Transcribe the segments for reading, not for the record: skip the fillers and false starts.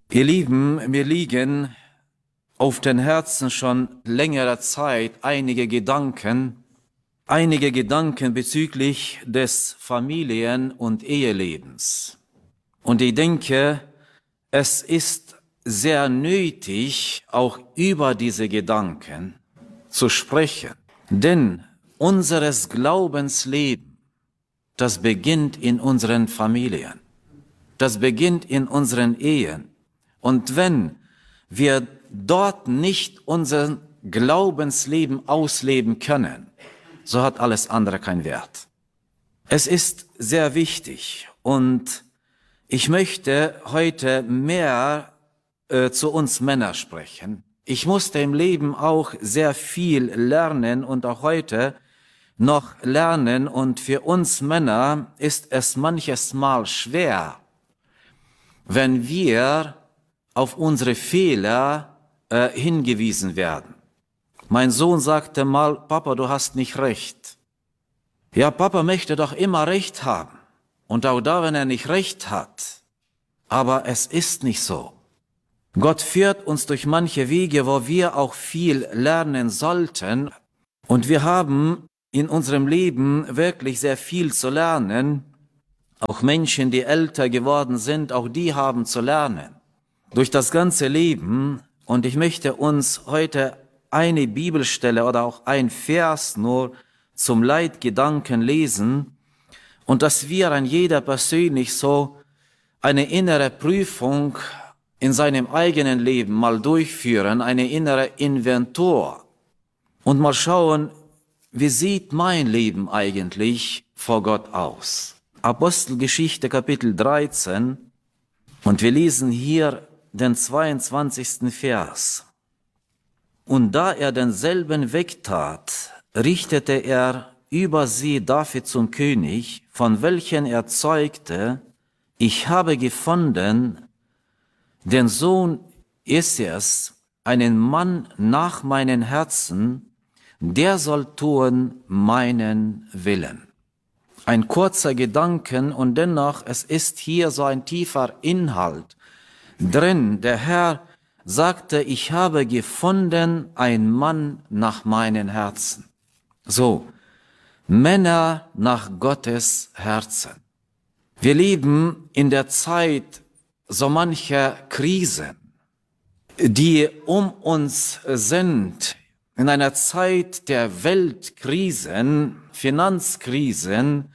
Ihr Lieben, mir liegen auf den Herzen schon längere Zeit einige Gedanken bezüglich des Familien- und Ehelebens. Und ich denke, es ist sehr nötig, auch über diese Gedanken zu sprechen. Denn unseres Glaubensleben, das beginnt in unseren Familien, das beginnt in unseren Ehen. Und wenn wir dort nicht unser Glaubensleben ausleben können, so hat alles andere keinen Wert. Es ist sehr wichtig und ich möchte heute mehr zu uns Männern sprechen. Ich musste im Leben auch sehr viel lernen und auch heute noch lernen, und für uns Männer ist es manches Mal schwer, wenn wir auf unsere Fehler hingewiesen werden. Mein Sohn sagte mal: Papa, du hast nicht recht. Ja, Papa möchte doch immer recht haben. Und auch da, wenn er nicht recht hat. Aber es ist nicht so. Gott führt uns durch manche Wege, wo wir auch viel lernen sollten. Und wir haben in unserem Leben wirklich sehr viel zu lernen. Auch Menschen, die älter geworden sind, auch die haben zu lernen. Durch das ganze Leben. Und ich möchte uns heute eine Bibelstelle oder auch ein Vers nur zum Leitgedanken lesen. Und dass wir an jeder persönlich so eine innere Prüfung in seinem eigenen Leben mal durchführen, eine innere Inventur. Und mal schauen, wie sieht mein Leben eigentlich vor Gott aus? Apostelgeschichte Kapitel 13, und wir lesen hier den 22. Vers. Und da er denselben wegtat, richtete er über sie David zum König, von welchen er zeugte: Ich habe gefunden den Sohn Issees, einen Mann nach meinem Herzen, der soll tun meinen Willen. Ein kurzer Gedanken, und dennoch, es ist hier so ein tiefer Inhalt drin. Der Herr sagte: Ich habe gefunden einen Mann nach meinem Herzen. So, Männer nach Gottes Herzen. Wir leben in der Zeit so mancher Krisen, die um uns sind, in einer Zeit der Weltkrisen, Finanzkrisen,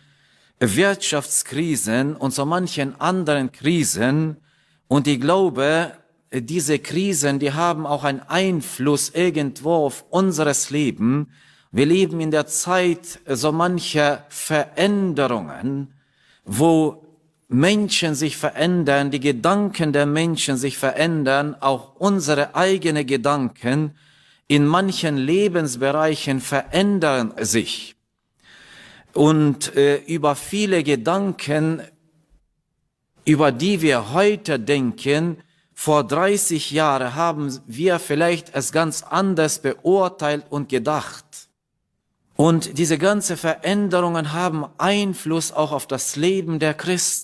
Wirtschaftskrisen und so manchen anderen Krisen. Und ich glaube, diese Krisen, die haben auch einen Einfluss irgendwo auf unseres Leben. Wir leben in der Zeit so mancher Veränderungen, wo Menschen sich verändern, die Gedanken der Menschen sich verändern, auch unsere eigenen Gedanken in manchen Lebensbereichen verändern sich. Und über viele Gedanken, über die wir heute denken, vor 30 Jahren haben wir vielleicht es ganz anders beurteilt und gedacht. Und diese ganzen Veränderungen haben Einfluss auch auf das Leben der Christen.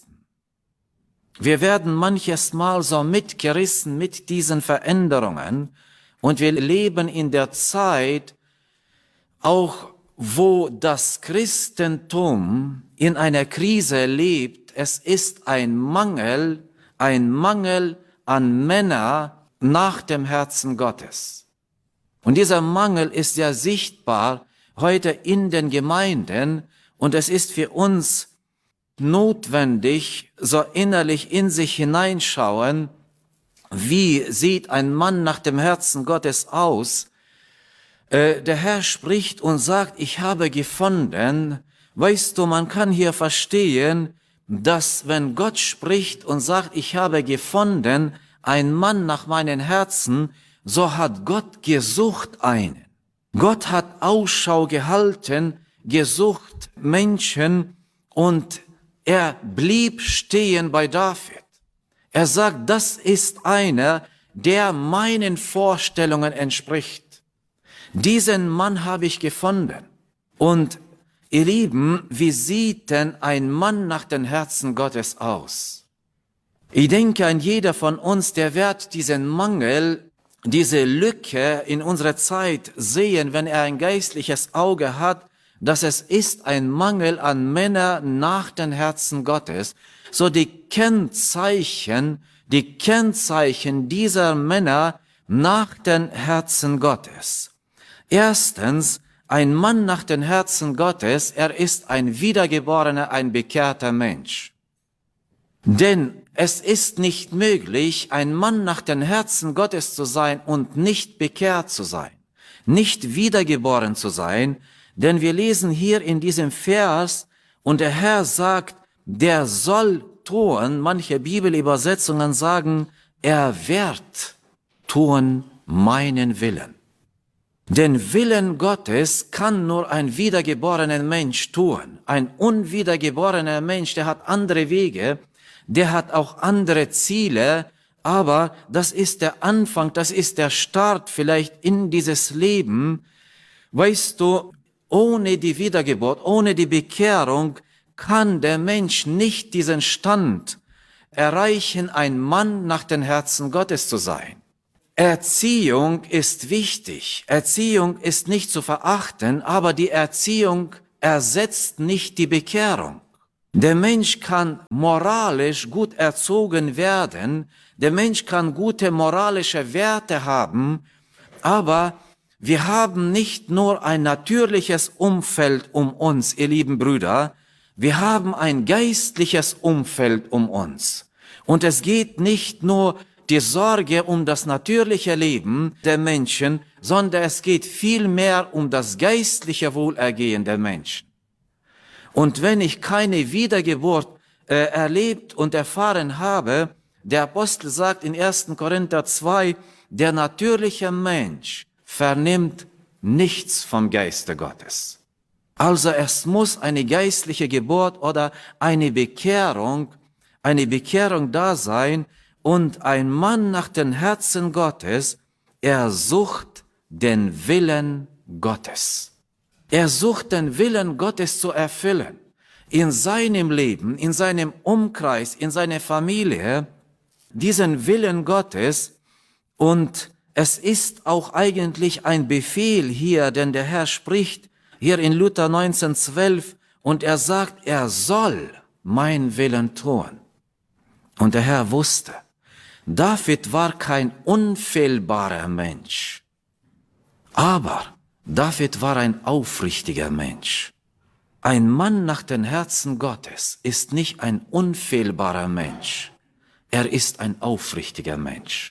Wir werden manches Mal so mitgerissen mit diesen Veränderungen, und wir leben in der Zeit auch, wo das Christentum in einer Krise lebt. Es ist ein Mangel an Männer nach dem Herzen Gottes. Und dieser Mangel ist ja sichtbar heute in den Gemeinden, und es ist für uns notwendig, so innerlich in sich hineinschauen, wie sieht ein Mann nach dem Herzen Gottes aus? Der Herr spricht und sagt: Ich habe gefunden. Weißt du, man kann hier verstehen, dass wenn Gott spricht und sagt: Ich habe gefunden einen Mann nach meinem Herzen, so hat Gott gesucht einen. Gott hat Ausschau gehalten, gesucht Menschen, und er blieb stehen bei David. Er sagt: Das ist einer, der meinen Vorstellungen entspricht. Diesen Mann habe ich gefunden. Und ihr Lieben, wie sieht denn ein Mann nach dem Herzen Gottes aus? Ich denke, ein jeder von uns, der wird diesen Mangel, diese Lücke in unserer Zeit sehen, wenn er ein geistliches Auge hat, dass es ist ein Mangel an Männern nach dem Herzen Gottes. So die Kennzeichen dieser Männer nach dem Herzen Gottes. Erstens, ein Mann nach dem Herzen Gottes, er ist ein wiedergeborener, ein bekehrter Mensch. Denn es ist nicht möglich, ein Mann nach dem Herzen Gottes zu sein und nicht bekehrt zu sein, nicht wiedergeboren zu sein, denn wir lesen hier in diesem Vers, und der Herr sagt, der soll tun, manche Bibelübersetzungen sagen, er wird tun meinen Willen. Den Willen Gottes kann nur ein wiedergeborener Mensch tun. Ein unwiedergeborener Mensch, der hat andere Wege, der hat auch andere Ziele, aber das ist der Anfang, das ist der Start vielleicht in dieses Leben. Weißt du, ohne die Wiedergeburt, ohne die Bekehrung kann der Mensch nicht diesen Stand erreichen, ein Mann nach dem Herzen Gottes zu sein. Erziehung ist wichtig. Erziehung ist nicht zu verachten, aber die Erziehung ersetzt nicht die Bekehrung. Der Mensch kann moralisch gut erzogen werden, der Mensch kann gute moralische Werte haben, aber wir haben nicht nur ein natürliches Umfeld um uns, ihr lieben Brüder, wir haben ein geistliches Umfeld um uns. Und es geht nicht nur die Sorge um das natürliche Leben der Menschen, sondern es geht vielmehr um das geistliche Wohlergehen der Menschen. Und wenn ich keine Wiedergeburt erlebt und erfahren habe, der Apostel sagt in 1. Korinther 2, der natürliche Mensch vernimmt nichts vom Geiste Gottes. Also es muss eine geistliche Geburt oder eine Bekehrung da sein, und ein Mann nach dem Herzen Gottes, er sucht den Willen Gottes. Er sucht den Willen Gottes zu erfüllen. In seinem Leben, in seinem Umkreis, in seiner Familie, diesen Willen Gottes. Und es ist auch eigentlich ein Befehl hier, denn der Herr spricht hier in Luther 19,12 und er sagt, er soll mein Willen tun. Und der Herr wusste, David war kein unfehlbarer Mensch, aber David war ein aufrichtiger Mensch. Ein Mann nach dem Herzen Gottes ist nicht ein unfehlbarer Mensch, er ist ein aufrichtiger Mensch.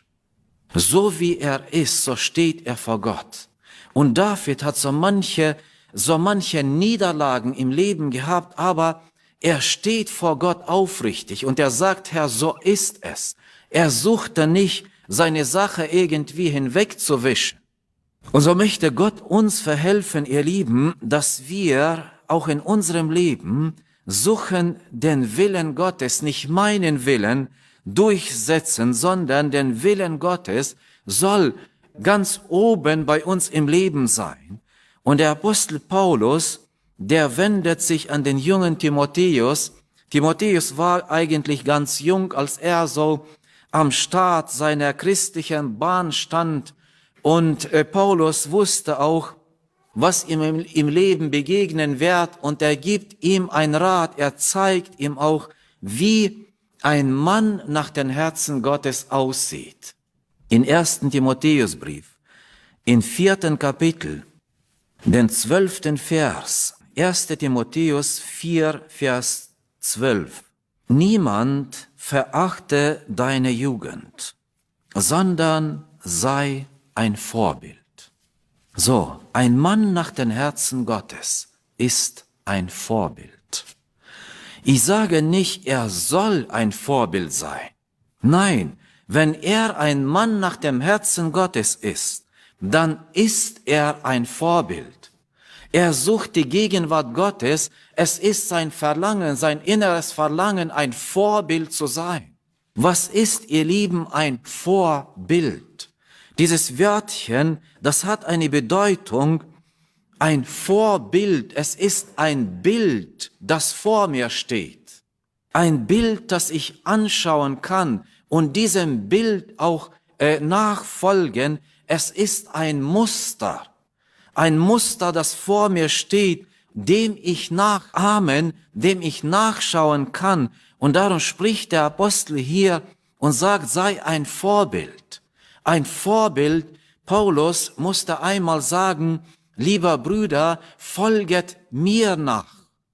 So wie er ist, so steht er vor Gott. Und David hat so manche Niederlagen im Leben gehabt, aber er steht vor Gott aufrichtig und er sagt, Herr, so ist es. Er suchte nicht, seine Sache irgendwie hinwegzuwischen. Und so möchte Gott uns verhelfen, ihr Lieben, dass wir auch in unserem Leben suchen den Willen Gottes, nicht meinen Willen durchsetzen, sondern den Willen Gottes soll ganz oben bei uns im Leben sein. Und der Apostel Paulus, der wendet sich an den jungen Timotheus. Timotheus war eigentlich ganz jung, als er so am Start seiner christlichen Bahn stand. Und Paulus wusste auch, was ihm im Leben begegnen wird. Und er gibt ihm einen Rat. Er zeigt ihm auch, wie ein Mann nach dem Herzen Gottes aussieht. In 1. Timotheusbrief, im 4. Kapitel, den 12. Vers, 1. Timotheus 4, Vers 12. Niemand verachte deine Jugend, sondern sei ein Vorbild. So, ein Mann nach dem Herzen Gottes ist ein Vorbild. Ich sage nicht, er soll ein Vorbild sein. Nein, wenn er ein Mann nach dem Herzen Gottes ist, dann ist er ein Vorbild. Er sucht die Gegenwart Gottes. Es ist sein Verlangen, sein inneres Verlangen, ein Vorbild zu sein. Was ist, ihr Lieben, ein Vorbild? Dieses Wörtchen, das hat eine Bedeutung, ein Vorbild. Es ist ein Bild, das vor mir steht. ein Bild, das ich anschauen kann und diesem Bild auch nachfolgen. Es ist ein Muster, das vor mir steht, dem ich nachahmen, dem ich nachschauen kann. Und darum spricht der Apostel hier und sagt, sei ein Vorbild. Ein Vorbild. Paulus musste einmal sagen, lieber Brüder, folget mir nach.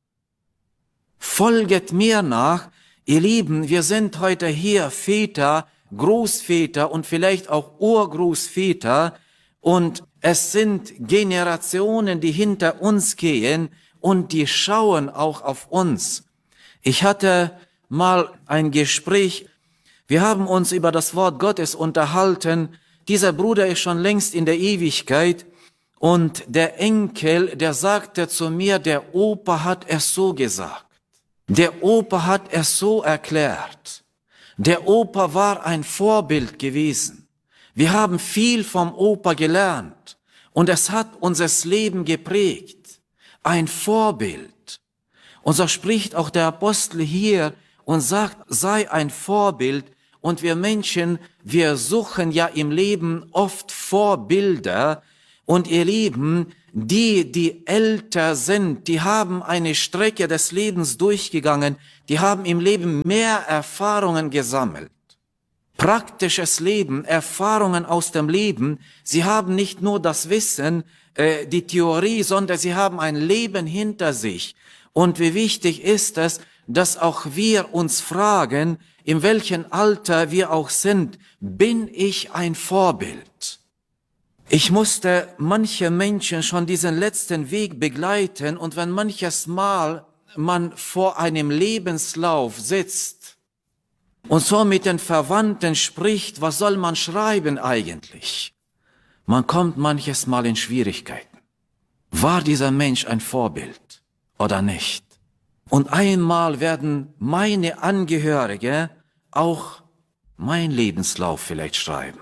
Folget mir nach. Ihr Lieben, wir sind heute hier Väter, Großväter und vielleicht auch Urgroßväter, und es sind Generationen, die hinter uns gehen und die schauen auch auf uns. Ich hatte mal ein Gespräch, wir haben uns über das Wort Gottes unterhalten. Dieser Bruder ist schon längst in der Ewigkeit und der Enkel, der sagte zu mir, der Opa hat es so gesagt. Der Opa hat es so erklärt. Der Opa war ein Vorbild gewesen. Wir haben viel vom Opa gelernt und es hat unser Leben geprägt. Ein Vorbild. Und so spricht auch der Apostel hier und sagt, sei ein Vorbild. Und wir Menschen, wir suchen ja im Leben oft Vorbilder. Und ihr Lieben, die älter sind, die haben eine Strecke des Lebens durchgegangen, die haben im Leben mehr Erfahrungen gesammelt. Praktisches Leben, Erfahrungen aus dem Leben. Sie haben nicht nur das Wissen, die Theorie, sondern sie haben ein Leben hinter sich. Und wie wichtig ist es, dass auch wir uns fragen, in welchem Alter wir auch sind, bin ich ein Vorbild? Ich musste manche Menschen schon diesen letzten Weg begleiten, und wenn manches Mal man vor einem Lebenslauf sitzt und so mit den Verwandten spricht, was soll man schreiben eigentlich? Man kommt manches Mal in Schwierigkeiten. War dieser Mensch ein Vorbild oder nicht? Und einmal werden meine Angehörige auch mein Lebenslauf vielleicht schreiben.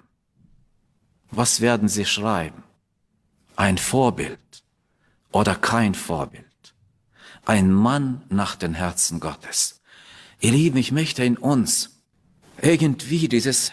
Was werden sie schreiben? Ein Vorbild oder kein Vorbild? Ein Mann nach dem Herzen Gottes. Ihr Lieben, ich möchte in uns irgendwie dieses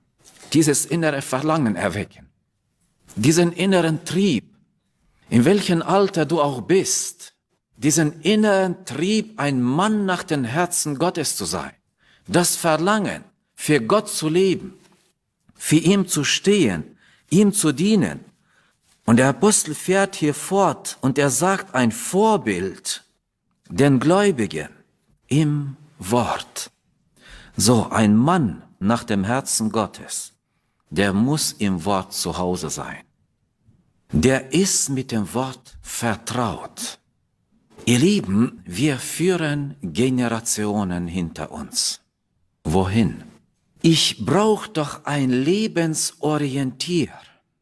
innere Verlangen erwecken. Diesen inneren Trieb, in welchem Alter du auch bist, diesen inneren Trieb, ein Mann nach dem Herzen Gottes zu sein. Das Verlangen, für Gott zu leben, für ihn zu stehen, ihm zu dienen. Und der Apostel fährt hier fort und er sagt, ein Vorbild den Gläubigen im Wort. So, ein Mann nach dem Herzen Gottes, der muss im Wort zu Hause sein. Der ist mit dem Wort vertraut. Ihr Lieben, wir führen Generationen hinter uns. Wohin? Ich brauche doch ein Lebensorientier.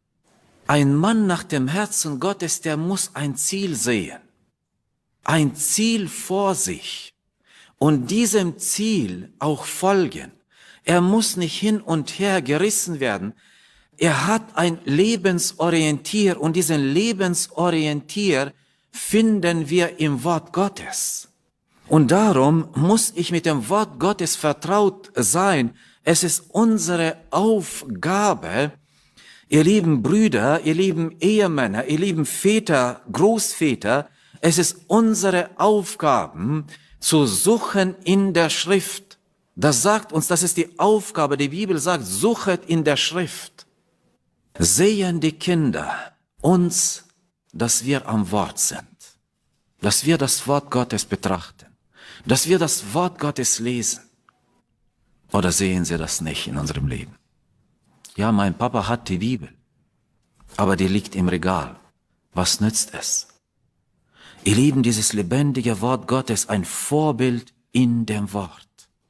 Ein Mann nach dem Herzen Gottes, der muss ein Ziel sehen. Ein Ziel vor sich. Und diesem Ziel auch folgen. Er muss nicht hin und her gerissen werden. Er hat ein Lebensorientier und diesen Lebensorientier finden wir im Wort Gottes. Und darum muss ich mit dem Wort Gottes vertraut sein. Es ist unsere Aufgabe, ihr lieben Brüder, ihr lieben Ehemänner, ihr lieben Väter, Großväter, es ist unsere Aufgabe, zu suchen in der Schrift. Das sagt uns, das ist die Aufgabe. Die Bibel sagt, suchet in der Schrift. Sehen die Kinder uns, dass wir am Wort sind, dass wir das Wort Gottes betrachten, dass wir das Wort Gottes lesen? Oder sehen sie das nicht in unserem Leben? Ja, mein Papa hat die Bibel, aber die liegt im Regal. Was nützt es? Ihr Lieben, dieses lebendige Wort Gottes, ein Vorbild in dem Wort.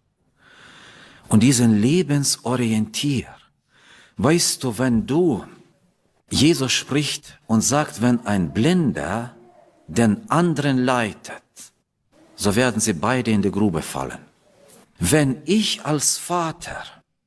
Und diesen Lebensorientier, weißt du, wenn Jesus spricht und sagt, wenn ein Blinder den anderen leitet, so werden sie beide in die Grube fallen. Wenn ich als Vater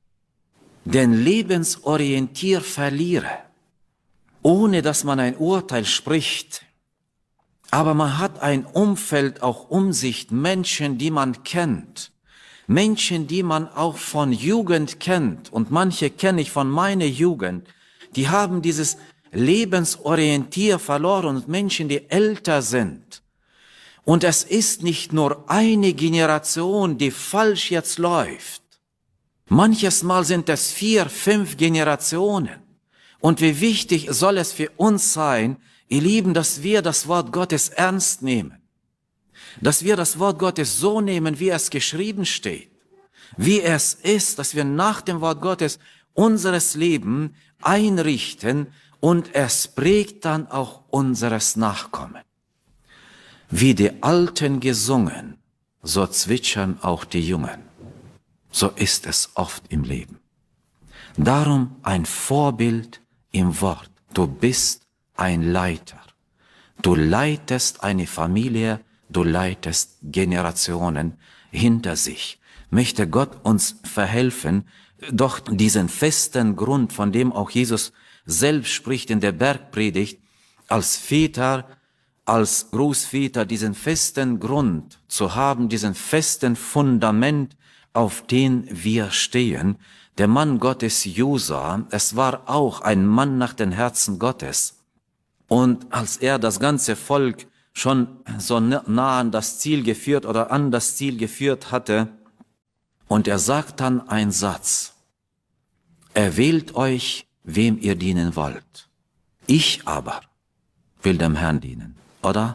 den Lebensorientier verliere, ohne dass man ein Urteil spricht, aber man hat ein Umfeld auch um sich, Menschen, die man kennt, Menschen, die man auch von Jugend kennt, und manche kenne ich von meiner Jugend, die haben dieses Lebensorientier verloren, und Menschen, die älter sind. Und es ist nicht nur eine Generation, die falsch jetzt läuft. Manches Mal sind es 4, 5 Generationen. Und wie wichtig soll es für uns sein, ihr Lieben, dass wir das Wort Gottes ernst nehmen. Dass wir das Wort Gottes so nehmen, wie es geschrieben steht. Wie es ist, dass wir nach dem Wort Gottes unseres Leben einrichten und es prägt dann auch unseres Nachkommen. Wie die Alten gesungen, so zwitschern auch die Jungen. So ist es oft im Leben. Darum ein Vorbild im Wort. Du bist ein Leiter. Du leitest eine Familie, du leitest Generationen hinter sich. Möchte Gott uns verhelfen, doch diesen festen Grund, von dem auch Jesus selbst spricht in der Bergpredigt, als Väter, als Großväter, diesen festen Grund zu haben, diesen festen Fundament, auf den wir stehen. Der Mann Gottes Josa, es war auch ein Mann nach dem Herzen Gottes. Und als er das ganze Volk schon so nah an das Ziel geführt oder an das Ziel geführt hatte, und er sagt dann einen Satz: Erwählt euch, wem ihr dienen wollt. Ich aber will dem Herrn dienen, oder?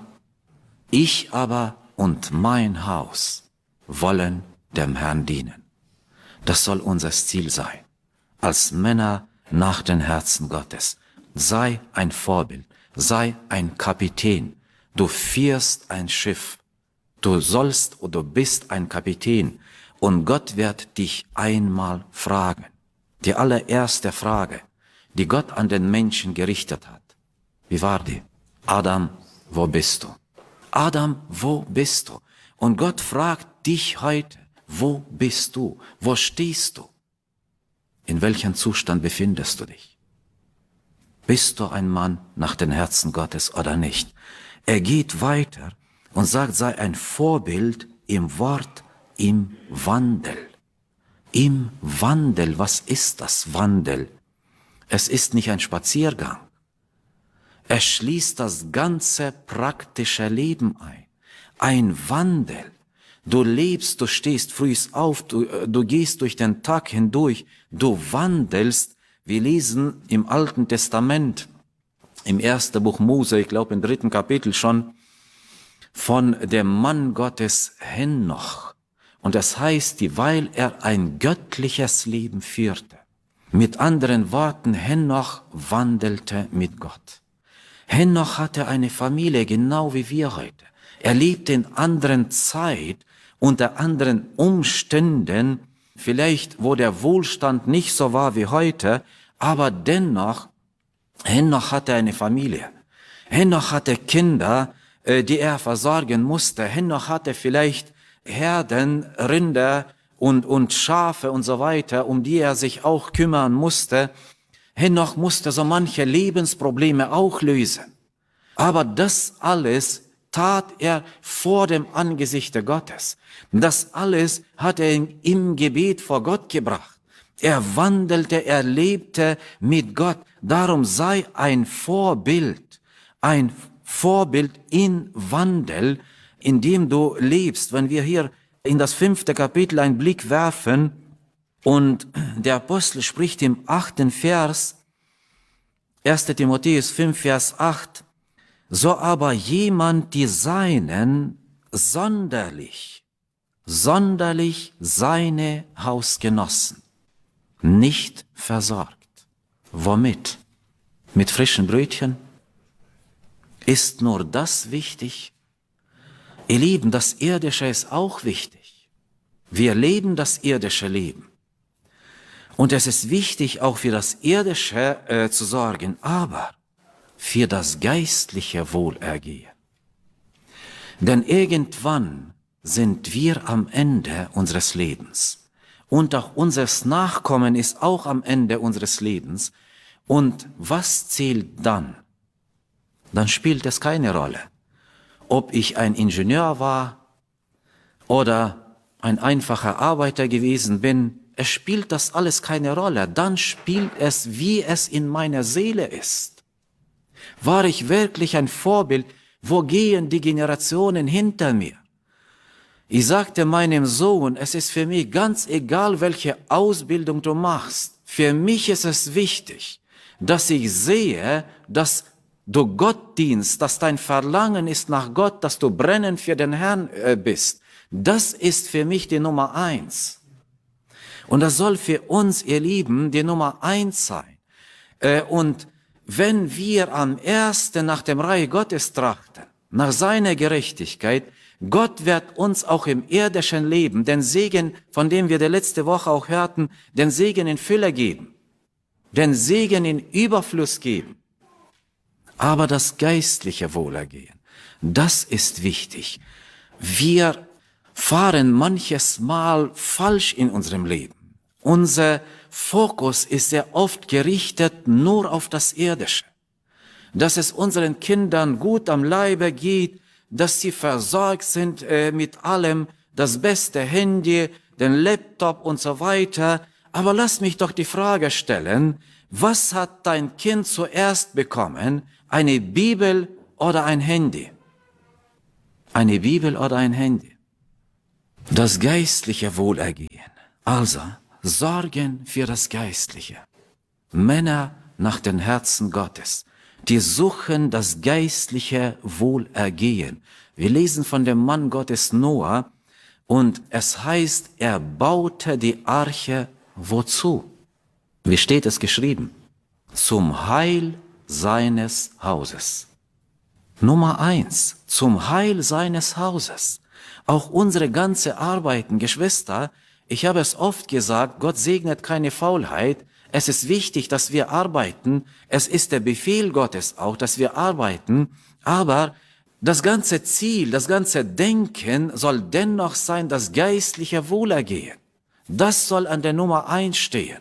Ich aber und mein Haus wollen dem Herrn dienen. Das soll unser Ziel sein. Als Männer nach dem Herzen Gottes. Sei ein Vorbild, sei ein Kapitän. Du führst ein Schiff. Du sollst oder du bist ein Kapitän. Und Gott wird dich einmal fragen. Die allererste Frage, die Gott an den Menschen gerichtet hat. Wie war die? Adam, wo bist du? Adam, wo bist du? Und Gott fragt dich heute, wo bist du? Wo stehst du? In welchem Zustand befindest du dich? Bist du ein Mann nach dem Herzen Gottes oder nicht? Er geht weiter und sagt, sei ein Vorbild im Wort, im Wandel. Im Wandel, was ist das Wandel? Es ist nicht ein Spaziergang. Es schließt das ganze praktische Leben ein. Ein Wandel. Du lebst, du stehst früh auf, du gehst durch den Tag hindurch, du wandelst. Wir lesen im Alten Testament, im 1. Buch Mose, ich glaube im 3. Kapitel schon, von dem Mann Gottes Henoch. Und das heißt, weil er ein göttliches Leben führte. Mit anderen Worten, Henoch wandelte mit Gott. Henoch hatte eine Familie, genau wie wir heute. Er lebte in anderen Zeit, unter anderen Umständen, vielleicht wo der Wohlstand nicht so war wie heute, aber dennoch, Henoch hatte eine Familie. Henoch hatte Kinder, die er versorgen musste. Henoch hatte vielleicht Herden, Rinder und Schafe und so weiter, um die er sich auch kümmern musste. Henoch musste so manche Lebensprobleme auch lösen. Aber das alles tat er vor dem Angesichte Gottes. Das alles hat er im Gebet vor Gott gebracht. Er wandelte, er lebte mit Gott. Darum sei ein Vorbild in Wandel, in dem du lebst. Wenn wir hier in das 5. Kapitel einen Blick werfen und der Apostel spricht im 8. Vers, 1. Timotheus 5, Vers 8, so aber jemand die Seinen sonderlich seine Hausgenossen nicht versorgt. Womit? Mit frischen Brötchen? Ist nur das wichtig? Ihr Lieben, das Irdische ist auch wichtig. Wir leben das irdische Leben. Und es ist wichtig, auch für das Irdische zu sorgen, aber für das geistliche Wohlergehen. Denn irgendwann sind wir am Ende unseres Lebens. Und auch unseres Nachkommen ist auch am Ende unseres Lebens. Und was zählt dann? Dann spielt es keine Rolle, ob ich ein Ingenieur war oder ein einfacher Arbeiter gewesen bin, es spielt das alles keine Rolle. Dann spielt es, wie es in meiner Seele ist. War ich wirklich ein Vorbild? Wo gehen die Generationen hinter mir? Ich sagte meinem Sohn, es ist für mich ganz egal, welche Ausbildung du machst. Für mich ist es wichtig, dass ich sehe, dass du Gott dienst, dass dein Verlangen ist nach Gott, dass du brennend für den Herrn bist. Das ist für mich die Nummer 1. Und das soll für uns, ihr Lieben, die Nummer 1 sein. Und wenn wir am ersten nach dem Reich Gottes trachten, nach seiner Gerechtigkeit, Gott wird uns auch im irdischen Leben den Segen, von dem wir die letzte Woche auch hörten, den Segen in Fülle geben, den Segen in Überfluss geben. Aber das geistliche Wohlergehen, das ist wichtig. Wir fahren manches Mal falsch in unserem Leben. Unser Fokus ist sehr oft gerichtet nur auf das Irdische. Dass es unseren Kindern gut am Leibe geht, dass sie versorgt sind mit allem, das beste Handy, den Laptop und so weiter. Aber lass mich doch die Frage stellen, was hat dein Kind zuerst bekommen? Eine Bibel oder ein Handy? Eine Bibel oder ein Handy? Das geistliche Wohlergehen. Also, sorgen für das Geistliche. Männer nach dem Herzen Gottes, die suchen das geistliche Wohlergehen. Wir lesen von dem Mann Gottes Noah und es heißt, er baute die Arche wozu? Wie steht es geschrieben? Zum Heil seines Hauses. Nummer 1, zum Heil seines Hauses. Auch unsere ganze Arbeiten, Geschwister, ich habe es oft gesagt, Gott segnet keine Faulheit. Es ist wichtig, dass wir arbeiten. Es ist der Befehl Gottes auch, dass wir arbeiten. Aber das ganze Ziel, das ganze Denken soll dennoch sein, das geistliche Wohlergehen. Das soll an der Nummer 1 stehen.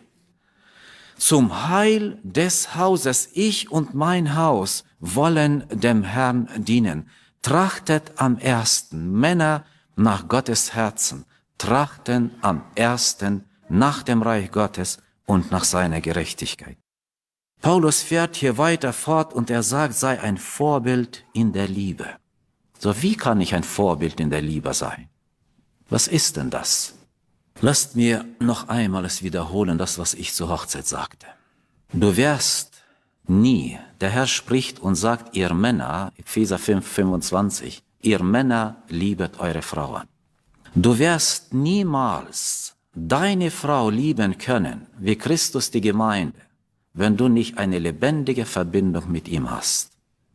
Zum Heil des Hauses, ich und mein Haus wollen dem Herrn dienen. Trachtet am ersten, Männer nach Gottes Herzen, trachten am ersten nach dem Reich Gottes und nach seiner Gerechtigkeit. Paulus fährt hier weiter fort und er sagt, sei ein Vorbild in der Liebe. So, wie kann ich ein Vorbild in der Liebe sein? Was ist denn das? Lasst mir noch einmal es wiederholen, das, was ich zur Hochzeit sagte. Du wirst nie, der Herr spricht und sagt, ihr Männer, Epheser 5,25, ihr Männer liebet eure Frauen. Du wirst niemals deine Frau lieben können, wie Christus die Gemeinde, wenn du nicht eine lebendige Verbindung mit ihm hast.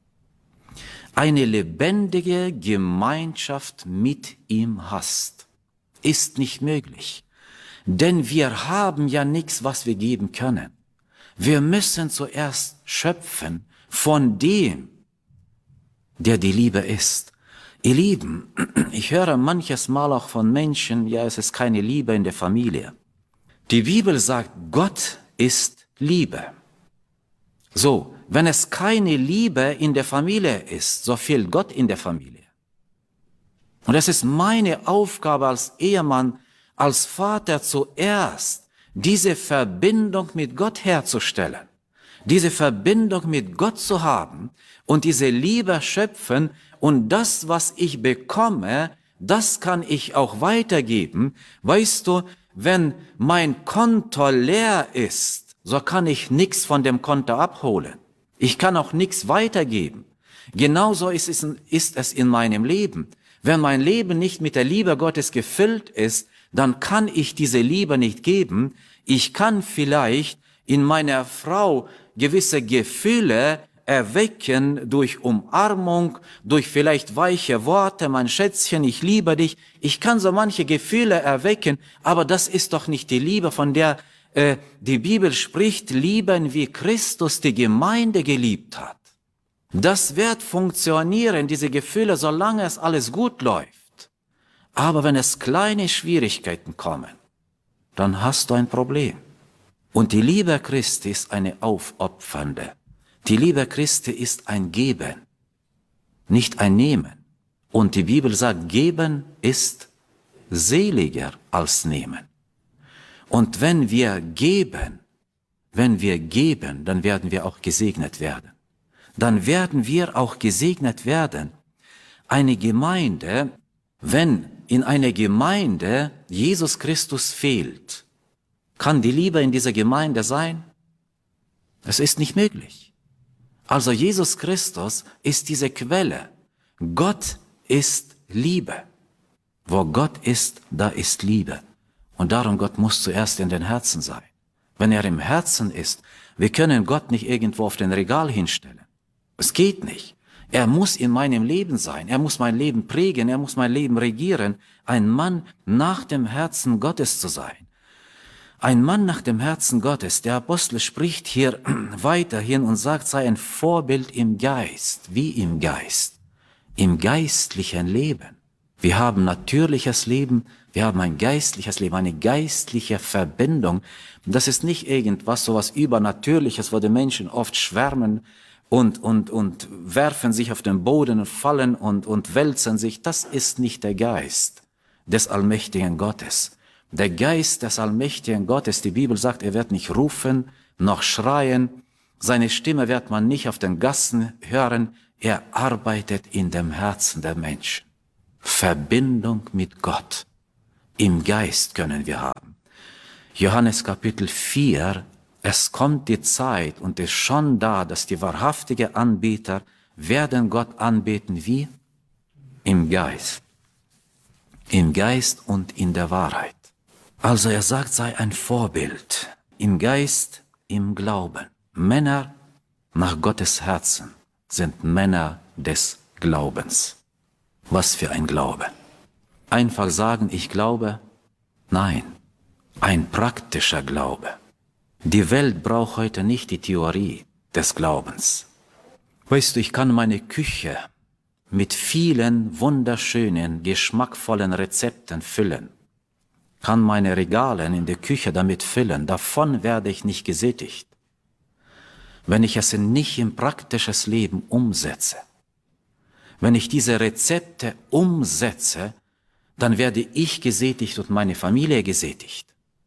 Eine lebendige Gemeinschaft mit ihm hast, ist nicht möglich. Denn wir haben ja nichts, was wir geben können. Wir müssen zuerst schöpfen von dem, der die Liebe ist. Ihr Lieben, ich höre manches Mal auch von Menschen, ja, es ist keine Liebe in der Familie. Die Bibel sagt, Gott ist Liebe. So, wenn es keine Liebe in der Familie ist, so fehlt Gott in der Familie. Und es ist meine Aufgabe als Ehemann, als Vater zuerst, diese Verbindung mit Gott herzustellen, diese Verbindung mit Gott zu haben und diese Liebe schöpfen und das, was ich bekomme, das kann ich auch weitergeben. Weißt du, wenn mein Konto leer ist, so kann ich nichts von dem Konto abholen. Ich kann auch nichts weitergeben. Genauso ist es in meinem Leben. Wenn mein Leben nicht mit der Liebe Gottes gefüllt ist, dann kann ich diese Liebe nicht geben. Ich kann vielleicht in meiner Frau gewisse Gefühle erwecken durch Umarmung, durch vielleicht weiche Worte, mein Schätzchen, ich liebe dich. Ich kann so manche Gefühle erwecken, aber das ist doch nicht die Liebe, von der die Bibel spricht, lieben wie Christus die Gemeinde geliebt hat. Das wird funktionieren, diese Gefühle, solange es alles gut läuft. Aber wenn es kleine Schwierigkeiten kommen, dann hast du ein Problem. Und die Liebe Christi ist eine aufopfernde. Die Liebe Christi ist ein Geben, nicht ein Nehmen. Und die Bibel sagt, Geben ist seliger als nehmen. Und wenn wir geben, dann werden wir auch gesegnet werden. Dann werden wir auch gesegnet werden. Eine Gemeinde, wenn in einer Gemeinde Jesus Christus fehlt, kann die Liebe in dieser Gemeinde sein? Es ist nicht möglich. Also Jesus Christus ist diese Quelle. Gott ist Liebe. Wo Gott ist, da ist Liebe. Und darum, Gott muss zuerst in den Herzen sein. Wenn er im Herzen ist, wir können Gott nicht irgendwo auf den Regal hinstellen. Es geht nicht. Er muss in meinem Leben sein. Er muss mein Leben prägen. Er muss mein Leben regieren. Ein Mann nach dem Herzen Gottes zu sein. Ein Mann nach dem Herzen Gottes. Der Apostel spricht hier weiterhin und sagt, sei ein Vorbild im Geist. Wie im Geist? Im geistlichen Leben. Wir haben natürliches Leben, wir haben ein geistliches Leben, eine geistliche Verbindung. Das ist nicht irgendwas, sowas Übernatürliches, wo die Menschen oft schwärmen und werfen sich auf den Boden und fallen und wälzen sich. Das ist nicht der Geist des allmächtigen Gottes. Der Geist des allmächtigen Gottes, die Bibel sagt, er wird nicht rufen, noch schreien. Seine Stimme wird man nicht auf den Gassen hören. Er arbeitet in dem Herzen der Menschen. Verbindung mit Gott. Im Geist können wir haben. Johannes Kapitel 4, es kommt die Zeit und ist schon da, dass die wahrhaftigen Anbeter werden Gott anbeten wie? Im Geist. Im Geist und in der Wahrheit. Also er sagt, sei ein Vorbild. Im Geist, im Glauben. Männer nach Gottes Herzen sind Männer des Glaubens. Was für ein Glaube. Einfach sagen, ich glaube? Nein, ein praktischer Glaube. Die Welt braucht heute nicht die Theorie des Glaubens. Weißt du, ich kann meine Küche mit vielen wunderschönen, geschmackvollen Rezepten füllen. Kann meine Regale in der Küche damit füllen. Davon werde ich nicht gesättigt. Wenn ich es nicht im praktisches Leben umsetze. Wenn ich diese Rezepte umsetze, dann werde ich gesättigt und meine Familie gesättigt.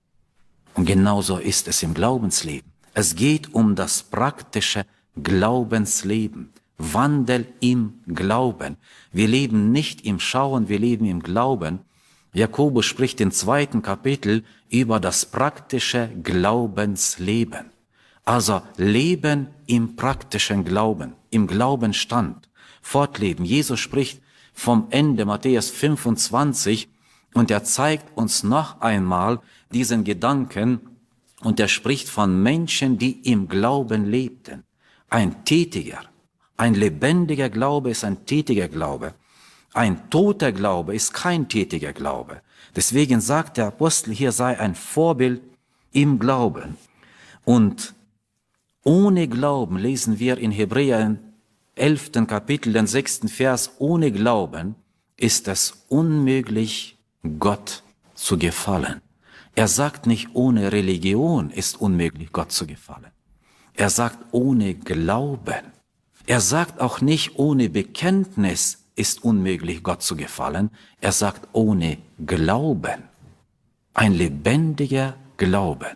Und genauso ist es im Glaubensleben. Es geht um das praktische Glaubensleben. Wandel im Glauben. Wir leben nicht im Schauen, wir leben im Glauben. Jakobus spricht im 2. Kapitel über das praktische Glaubensleben. Also Leben im praktischen Glauben, im Glaubenstand. Fortleben. Jesus spricht vom Ende, Matthäus 25, und er zeigt uns noch einmal diesen Gedanken, und er spricht von Menschen, die im Glauben lebten. Ein tätiger, ein lebendiger Glaube ist ein tätiger Glaube. Ein toter Glaube ist kein tätiger Glaube. Deswegen sagt der Apostel hier, sei ein Vorbild im Glauben. Und ohne Glauben, lesen wir in Hebräer 11. Kapitel, den 6. Vers, ohne Glauben ist es unmöglich, Gott zu gefallen. Er sagt nicht, ohne Religion ist unmöglich, Gott zu gefallen. Er sagt, ohne Glauben. Er sagt auch nicht, ohne Bekenntnis ist unmöglich, Gott zu gefallen. Er sagt, ohne Glauben. Ein lebendiger Glaube.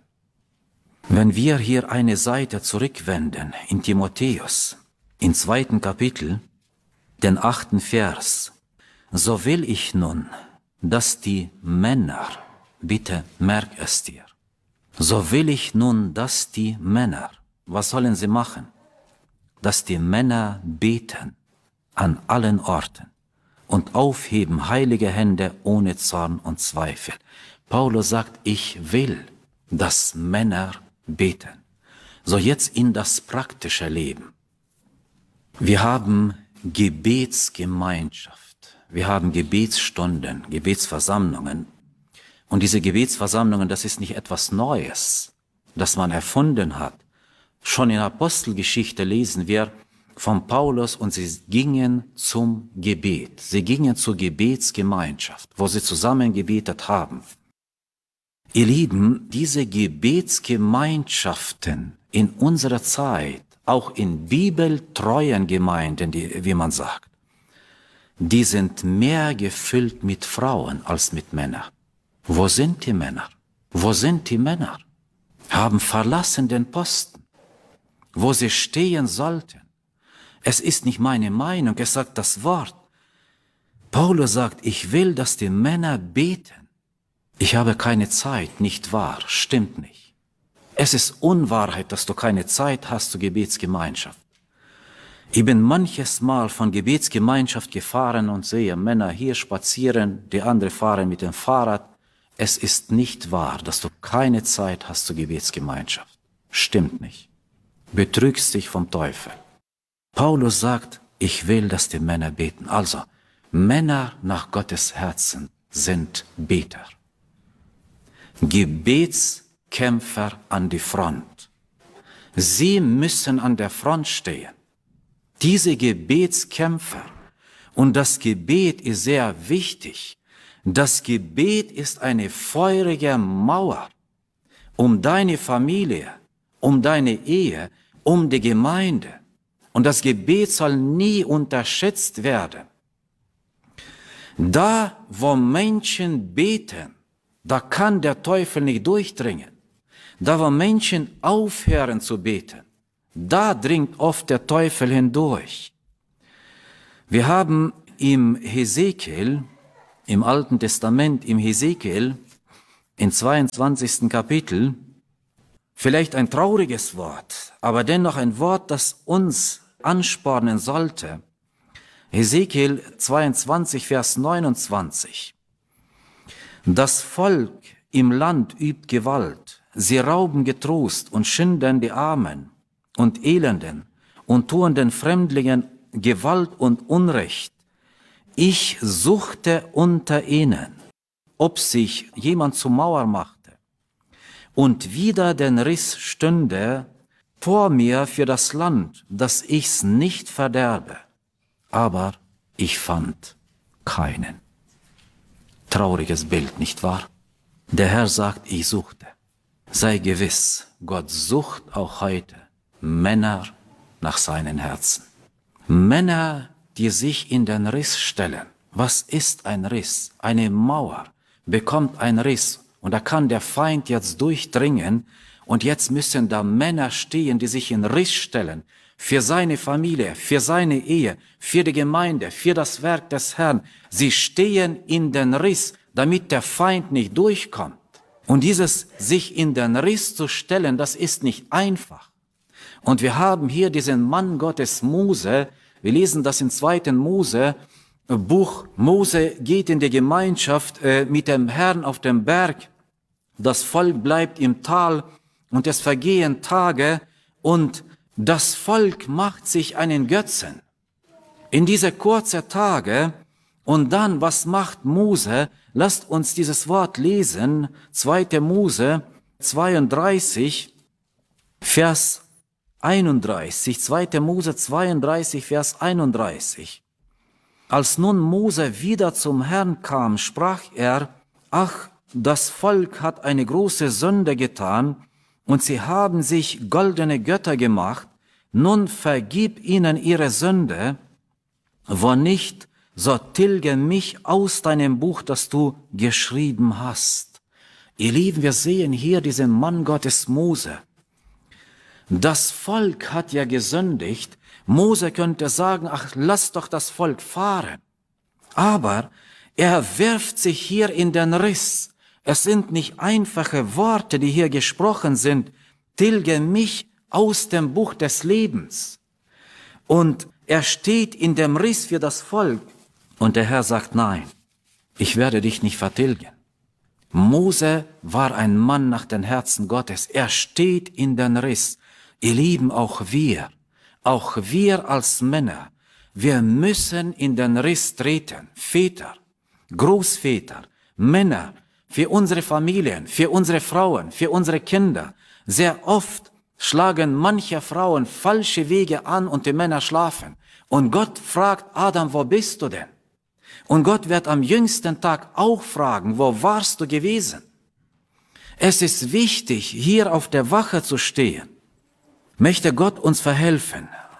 Wenn wir hier eine Seite zurückwenden in Timotheus, im 2. Kapitel, den 8. Vers, so will ich nun, dass die Männer, bitte merk es dir, so will ich nun, dass die Männer, was sollen sie machen? Dass die Männer beten an allen Orten und aufheben heilige Hände ohne Zorn und Zweifel. Paulus sagt, ich will, dass Männer beten. So jetzt in das praktische Leben. Wir haben Gebetsgemeinschaft, wir haben Gebetsstunden, Gebetsversammlungen. Und diese Gebetsversammlungen, das ist nicht etwas Neues, das man erfunden hat. Schon in der Apostelgeschichte lesen wir von Paulus, und sie gingen zum Gebet. Sie gingen zur Gebetsgemeinschaft, wo sie zusammen gebetet haben. Ihr Lieben, diese Gebetsgemeinschaften in unserer Zeit, auch in bibeltreuen Gemeinden, wie man sagt, die sind mehr gefüllt mit Frauen als mit Männern. Wo sind die Männer? Wo sind die Männer? Haben verlassen den Posten, wo sie stehen sollten. Es ist nicht meine Meinung, es sagt das Wort. Paulus sagt, ich will, dass die Männer beten. Ich habe keine Zeit, nicht wahr? Stimmt nicht. Es ist Unwahrheit, dass du keine Zeit hast zur Gebetsgemeinschaft. Ich bin manches Mal von Gebetsgemeinschaft gefahren und sehe Männer hier spazieren, die anderen fahren mit dem Fahrrad. Es ist nicht wahr, dass du keine Zeit hast zur Gebetsgemeinschaft. Stimmt nicht. Betrügst dich vom Teufel. Paulus sagt, ich will, dass die Männer beten. Also, Männer nach Gottes Herzen sind Beter. Gebetskämpfer an die Front. Sie müssen an der Front stehen. Diese Gebetskämpfer, und das Gebet ist sehr wichtig, das Gebet ist eine feurige Mauer um deine Familie, um deine Ehe, um die Gemeinde. Und das Gebet soll nie unterschätzt werden. Da, wo Menschen beten, da kann der Teufel nicht durchdringen. Da, wo Menschen aufhören zu beten, da dringt oft der Teufel hindurch. Wir haben im Hesekiel, im Alten Testament, im Hesekiel, im 22. Kapitel, vielleicht ein trauriges Wort, aber dennoch ein Wort, das uns anspornen sollte. Hesekiel 22, Vers 29. Das Volk im Land übt Gewalt, sie rauben Getrost und schinden die Armen und Elenden und tun den Fremdlingen Gewalt und Unrecht. Ich suchte unter ihnen, ob sich jemand zur Mauer machte, und wieder den Riss stünde vor mir für das Land, dass ich's nicht verderbe. Aber ich fand keinen. Trauriges Bild, nicht wahr? Der Herr sagt, ich suchte. Sei gewiss, Gott sucht auch heute Männer nach seinen Herzen. Männer, die sich in den Riss stellen. Was ist ein Riss? Eine Mauer bekommt einen Riss und da kann der Feind jetzt durchdringen und jetzt müssen da Männer stehen, die sich in Riss stellen für seine Familie, für seine Ehe, für die Gemeinde, für das Werk des Herrn. Sie stehen in den Riss, damit der Feind nicht durchkommt. Und dieses sich in den Riss zu stellen, das ist nicht einfach. Und wir haben hier diesen Mann Gottes Mose. Wir lesen das in 2. Mose, Buch. Mose geht in die Gemeinschaft mit dem Herrn auf dem Berg. Das Volk bleibt im Tal und es vergehen Tage und das Volk macht sich einen Götzen. In diese kurzen Tage und dann, was macht Mose? Lasst uns dieses Wort lesen. 2. Mose 32, Vers 31. 2. Mose 32, Vers 31. Als nun Mose wieder zum Herrn kam, sprach er, ach, das Volk hat eine große Sünde getan, und sie haben sich goldene Götter gemacht, nun vergib ihnen ihre Sünde, wo nicht, so tilge mich aus deinem Buch, das du geschrieben hast. Ihr Lieben, wir sehen hier diesen Mann Gottes Mose. Das Volk hat ja gesündigt. Mose könnte sagen, ach, lass doch das Volk fahren. Aber er wirft sich hier in den Riss. Es sind nicht einfache Worte, die hier gesprochen sind. Tilge mich aus dem Buch des Lebens. Und er steht in dem Riss für das Volk. Und der Herr sagt, nein, ich werde dich nicht vertilgen. Mose war ein Mann nach dem Herzen Gottes. Er steht in den Riss. Ihr Lieben, auch wir als Männer, wir müssen in den Riss treten. Väter, Großväter, Männer, für unsere Familien, für unsere Frauen, für unsere Kinder. Sehr oft schlagen manche Frauen falsche Wege an und die Männer schlafen. Und Gott fragt Adam, wo bist du denn? Und Gott wird am jüngsten Tag auch fragen, wo warst du gewesen? Es ist wichtig, hier auf der Wache zu stehen. Möchte Gott uns verhelfen.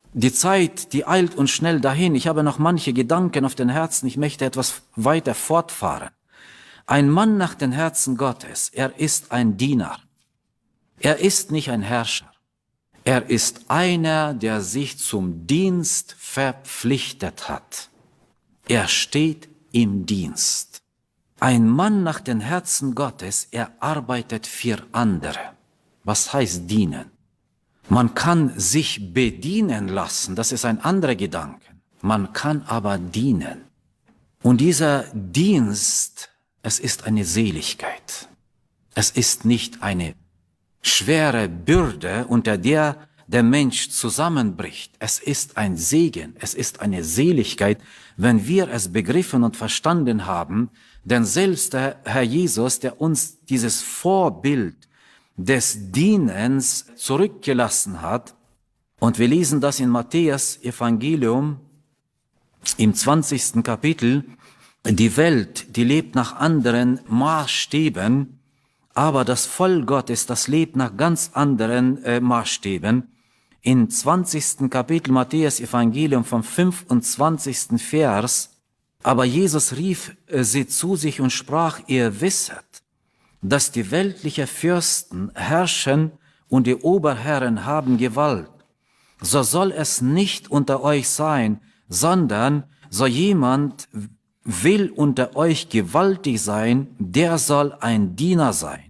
Die Zeit, die eilt uns schnell dahin. Ich habe noch manche Gedanken auf den Herzen. Ich möchte etwas weiter fortfahren. Ein Mann nach dem Herzen Gottes, er ist ein Diener. Er ist nicht ein Herrscher. Er ist einer, der sich zum Dienst verpflichtet hat. Er steht im Dienst. Ein Mann nach dem Herzen Gottes, er arbeitet für andere. Was heißt dienen? Man kann sich bedienen lassen, das ist ein anderer Gedanke. Man kann aber dienen. Und dieser Dienst, es ist eine Seligkeit. Es ist nicht eine schwere Bürde, unter der der Mensch zusammenbricht. Es ist ein Segen, es ist eine Seligkeit, wenn wir es begriffen und verstanden haben, denn selbst der Herr Jesus, der uns dieses Vorbild des Dienens zurückgelassen hat, und wir lesen das in Matthäus Evangelium im 20. Kapitel, die Welt, die lebt nach anderen Maßstäben, aber das Volk Gottes, das lebt nach ganz anderen Maßstäben. Im 20. Kapitel Matthäus Evangelium vom 25. Vers, aber Jesus rief sie zu sich und sprach, ihr wisset, dass die weltlichen Fürsten herrschen und die Oberherren haben Gewalt. So soll es nicht unter euch sein, sondern so jemand will unter euch gewaltig sein, der soll ein Diener sein.